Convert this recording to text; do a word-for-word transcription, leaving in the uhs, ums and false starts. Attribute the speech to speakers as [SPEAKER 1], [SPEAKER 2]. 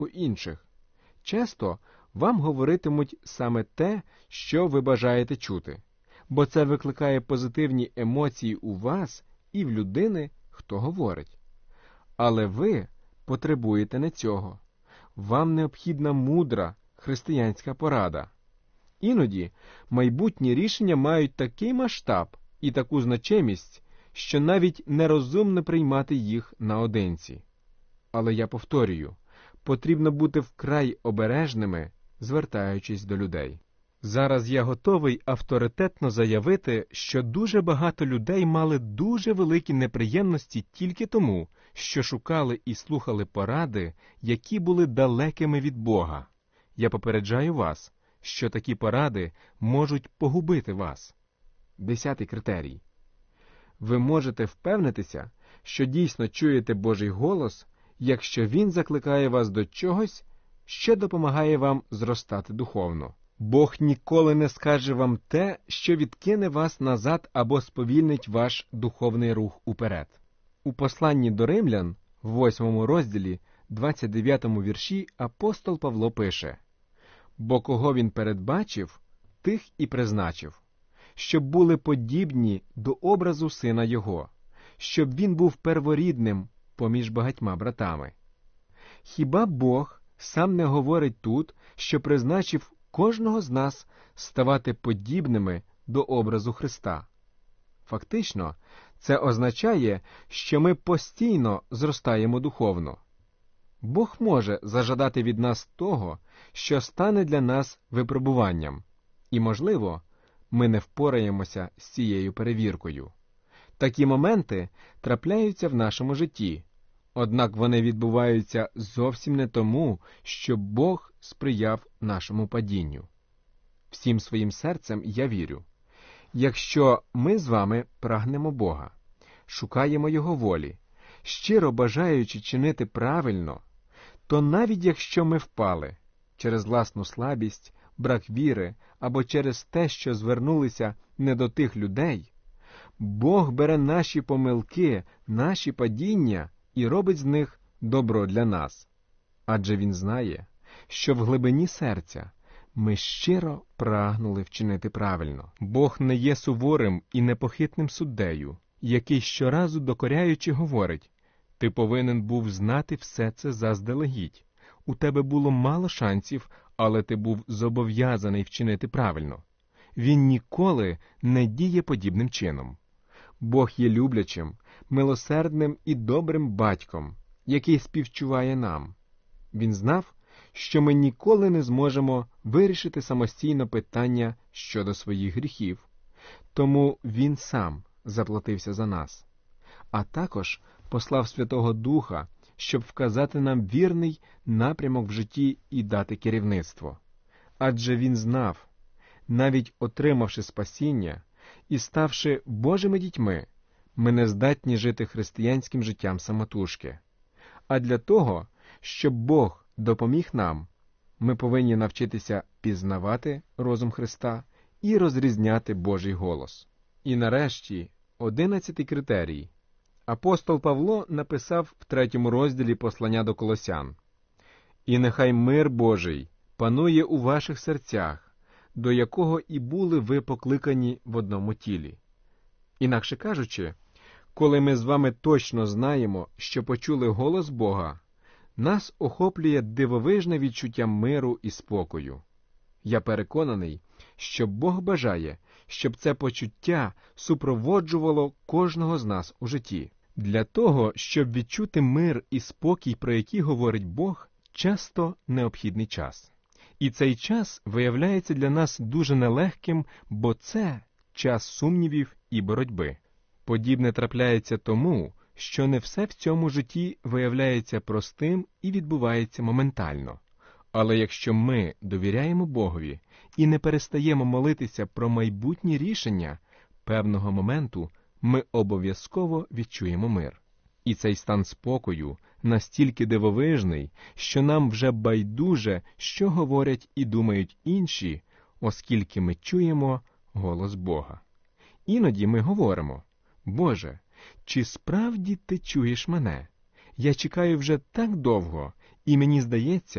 [SPEAKER 1] у інших. Часто вам говоритимуть саме те, що ви бажаєте чути, бо це викликає позитивні емоції у вас і в людини, хто говорить. Але ви потребуєте не цього. Вам необхідна мудра християнська порада. Іноді майбутні рішення мають такий масштаб і таку значимість, що навіть нерозумно приймати їх наодинці. Але я повторюю, потрібно бути вкрай обережними, звертаючись до людей. Зараз я готовий авторитетно заявити, що дуже багато людей мали дуже великі неприємності тільки тому, що шукали і слухали поради, які були далекими від Бога. Я попереджаю вас, що такі поради можуть погубити вас. Десятий критерій. Ви можете впевнитися, що дійсно чуєте Божий голос, якщо Він закликає вас до чогось, що допомагає вам зростати духовно. Бог ніколи не скаже вам те, що відкине вас назад або сповільнить ваш духовний рух уперед. У посланні до Римлян, в восьмому розділі, двадцять дев'ятому вірші, апостол Павло пише: «Бо кого він передбачив, тих і призначив, щоб були подібні до образу Сина Його, щоб він був перворідним поміж багатьма братами». Хіба Бог сам не говорить тут, що призначив кожного з нас ставати подібними до образу Христа? Фактично, це означає, що ми постійно зростаємо духовно. Бог може зажадати від нас того, що стане для нас випробуванням. І, можливо, ми не впораємося з цією перевіркою. Такі моменти трапляються в нашому житті, однак вони відбуваються зовсім не тому, що Бог сприяв нашому падінню. Всім своїм серцем я вірю, якщо ми з вами прагнемо Бога, шукаємо Його волі, щиро бажаючи чинити правильно, то навіть якщо ми впали через власну слабість, брак віри або через те, що звернулися не до тих людей, Бог бере наші помилки, наші падіння і робить з них добро для нас. Адже Він знає, що в глибині серця ми щиро прагнули вчинити правильно. Бог не є суворим і непохитним суддею, який щоразу докоряючи говорить: «Ти повинен був знати все це заздалегідь. У тебе було мало шансів, але ти був зобов'язаний вчинити правильно». Він ніколи не діє подібним чином. Бог є люблячим, милосердним і добрим батьком, який співчуває нам. Він знав, що ми ніколи не зможемо вирішити самостійно питання щодо своїх гріхів, тому Він сам заплатився за нас. А також послав Святого Духа, щоб вказати нам вірний напрямок в житті і дати керівництво. Адже Він знав, навіть отримавши спасіння і ставши Божими дітьми, ми не здатні жити християнським життям самотужки. А для того, щоб Бог допоміг нам, ми повинні навчитися пізнавати розум Христа і розрізняти Божий голос. І нарешті, одинадцятий критерій. Апостол Павло написав в третьому розділі послання до Колосян: «І нехай мир Божий панує у ваших серцях, до якого і були ви покликані в одному тілі». Інакше кажучи, коли ми з вами точно знаємо, що почули голос Бога, нас охоплює дивовижне відчуття миру і спокою. Я переконаний, що Бог бажає, щоб це почуття супроводжувало кожного з нас у житті. Для того, щоб відчути мир і спокій, про який говорить Бог, часто необхідний час. І цей час виявляється для нас дуже нелегким, бо це час сумнівів і боротьби. Подібне трапляється тому, що не все в цьому житті виявляється простим і відбувається моментально. Але якщо ми довіряємо Богові і не перестаємо молитися про майбутні рішення, певного моменту ми обов'язково відчуємо мир. І цей стан спокою настільки дивовижний, що нам вже байдуже, що говорять і думають інші, оскільки ми чуємо голос Бога. Іноді ми говоримо: «Боже, чи справді Ти чуєш мене? Я чекаю вже так довго, І мені здається,